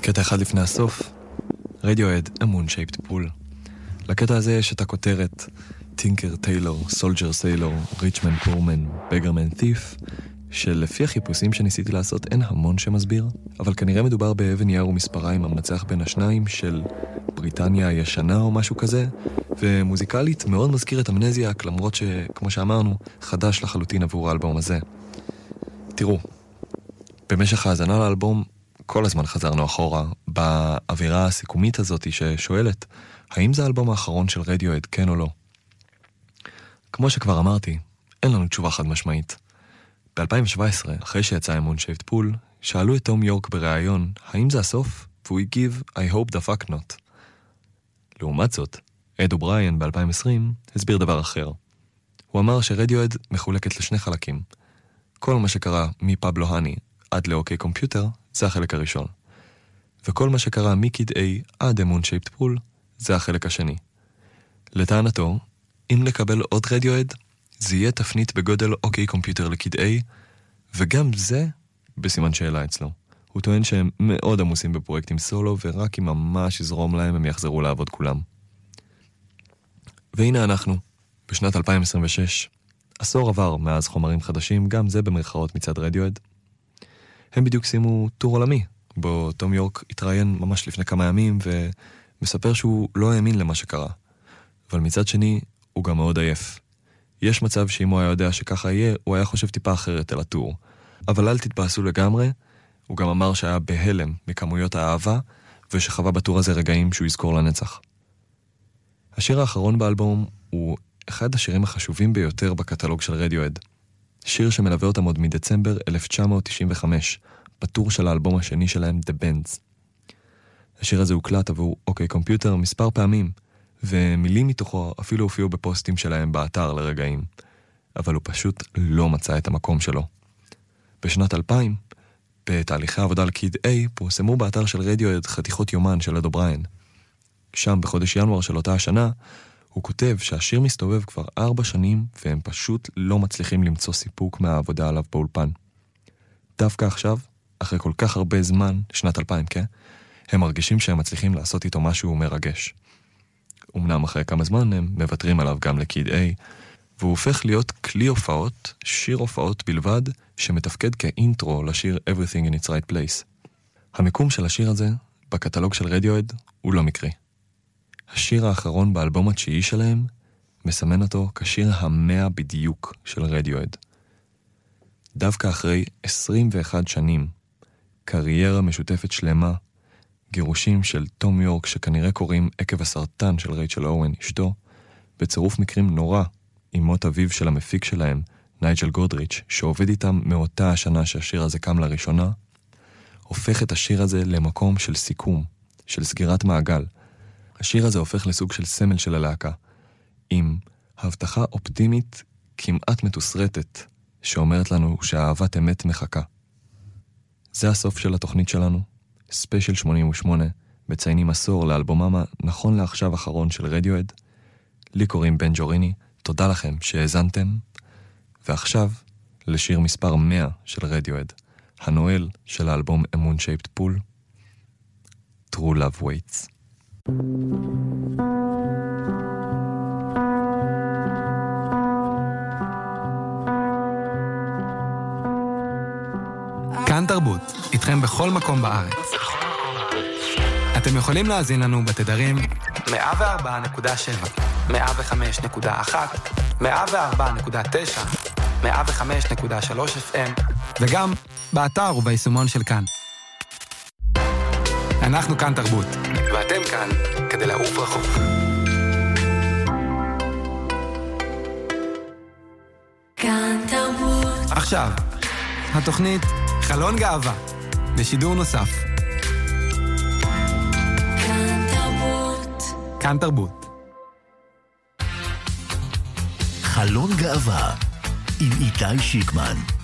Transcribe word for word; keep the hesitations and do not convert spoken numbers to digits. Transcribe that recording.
קטע אחד לפני הסוף, רדיואד, A Moon Shaped Pool. לקטע הזה יש את הכותרת טינקר טיילור, סולג'ר סיילור, ריצ'מן פורמן, בגרמן תיף, שלפי החיפושים שניסיתי לעשות אין המון שמסביר, אבל כנראה מדובר באבן יער ומספריים המנצח בין השניים של בריטניה הישנה או משהו כזה, ומוזיקלית מאוד מזכיר את אמנזיאק, למרות שכמו שאמרנו, חדש לחלוטין עבור האלבום הזה. תראו, במשך ההאזנה לאלבום כל הזמן חזרנו אחורה באווירה הסיכומית הזאת ששואלת האם זה האלבום האחרון של רדיואד, כן או לא. כמו שכבר אמרתי, אין לנו תשובה חד משמעית. ב-אלפיים שבע עשרה, אחרי שיצא A Moon Shaped Pool, שאלו את תום יורק בראיון האם זה הסוף, והוא הגיב I hope the fuck not. לעומת זאת, אד אובריין ב-אלפיים עשרים הסביר דבר אחר. הוא אמר שרדיואד מחולקת לשני חלקים. כל מה שקרה מפבלו הני עד לאוקיי קומפיוטר זה החלק הראשון. וכל מה שקרה מקיד A עד A Moon Shaped Pool זה החלק השני. לטענתו, אם לקבל עוד רדיואד, זה יהיה תפנית בגודל אוקיי קומפיוטר לקיד A, וגם זה בסימן שאלה אצלו. הוא טוען שהם מאוד עמוסים בפרויקטים סולו, ורק אם ממש יזרום להם הם יחזרו לעבוד כולם. והנה אנחנו, בשנת אלפיים עשרים ושש, עשור עבר מאז חומרים חדשים, גם זה במרכאות מצד רדיואד. הם בדיוק שימו טור עולמי, בו תום יורק התראיין ממש לפני כמה ימים, ומספר שהוא לא האמין למה שקרה. אבל מצד שני, הוא גם מאוד עייף. יש מצב שאם הוא היה יודע שככה יהיה, הוא היה חושב טיפה אחרת על הטור. אבל אל תתבאסו לגמרי, הוא גם אמר שהיה בהלם מכמויות האהבה, ושחווה בטור הזה רגעים שהוא יזכור לנצח. השיר האחרון באלבום הוא אחד השירים החשובים ביותר בקטלוג של רדיואד. שיר שמלווה אותם עוד מדצמבר אלף תשע מאות תשעים וחמש, בטור של האלבום השני שלהם, The Bands. השיר הזה הוקלט עבור אוקיי קומפיוטר מספר פעמים, ומילים מתוכו אפילו הופיעו בפוסטים שלהם באתר לרגעים. אבל הוא פשוט לא מצא את המקום שלו. בשנת אלפיים, בתהליכי העבודה על קיד A, פורסמו באתר של רדיואד חתיכות יומן של אד אובריין. שם, בחודש ינואר של אותה השנה, הוא כותב שהשיר מסתובב כבר ארבע שנים, והם פשוט לא מצליחים למצוא סיפוק מהעבודה עליו באולפן. דווקא עכשיו, אחרי כל כך הרבה זמן, שנת אלפיים, כן? הם מרגישים שהם מצליחים לעשות איתו משהו מרגש. אמנם אחרי כמה זמן הם מבטרים עליו גם לקיד A, והוא הופך להיות כלי הופעות, שיר הופעות בלבד, שמתפקד כאינטרו לשיר Everything in its right place. המיקום של השיר הזה, בקטלוג של רדיואד, הוא לא מקרי. השיר האחרון באלבום התשיעי שלהם, מסמן אותו כשיר המאה בדיוק של רדיואד. דווקא אחרי עשרים ואחת שנים, קריירה משותפת שלמה, גירושים של תום יורק שכנראה קוראים עקב הסרטן של רייצ'ל אוון, אשתו, בצירוף מקרים נורא עם מות אביו של המפיק שלהם, נייג'ל גודריץ', שעובד איתם מאותה השנה שהשיר הזה קם לראשונה, הופך את השיר הזה למקום של סיכום, של סגירת מעגל. השיר הזה הופך לסוג של סמל של הלהקה, עם הבטחה אופטימית כמעט מתוסרטת, שאומרת לנו שהאהבת אמת מחכה. זה הסוף של התוכנית שלנו. ספיישל שמונים ושמונה, מציינים עשור לאלבומם נכון לעכשיו אחרון של רדיואד. לי קוראים בן ג'וריני, תודה לכם שהאזנתם. ועכשיו, לשיר מספר מאה של רדיואד, הנואל של האלבום A Moon Shaped Pool, True Love Waits. כאן תרבות, איתכם בכל מקום בארץ. אתם יכולים להאזין לנו בתדרים מאה וארבע נקודה שבע, מאה וחמש נקודה אחת, מאה וארבע נקודה תשע, מאה וחמש נקודה שלוש אף אם, וגם באתר וביישומון של כאן. אנחנו כאן תרבות, ואתם כאן כדי לעוף רחוק. כאן תרבות. עכשיו, התוכנית חלון גאווה, בשידור נוסף. כאן תרבות. כאן תרבות. חלון גאווה עם איתי שיקמן.